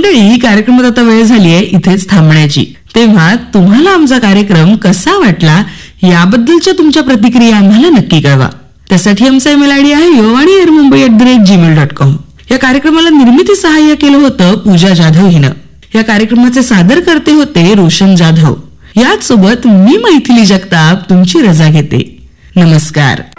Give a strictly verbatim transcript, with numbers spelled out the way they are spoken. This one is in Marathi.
मंडळी, कार्यक्रमात आता वेळ झाली आहे इथेच थांबण्याची. तेव्हा तुम्हाला आमचा कार्यक्रम कसा वाटला याबद्दलच्या तुमच्या प्रतिक्रिया आम्हाला नक्की कळवा. त्यासाठी आमचा ईमेल आयडी आहे योवाणी air Mumbai at the rate Gmail dot com. या कार्यक्रमाला निर्मिती सहाय्य केलं होतं पूजा जाधव हिनं. या कार्यक्रमाचे सादर करते होते रोशन जाधव. याच सोबत मी मैथिली जगताप तुमची रजा घेते. नमस्कार.